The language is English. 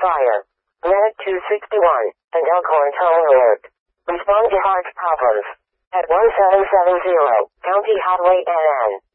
fire. Medic 261 and Elkhorn Toll Alert. Respond to heart problems at 1770 County Highway NN.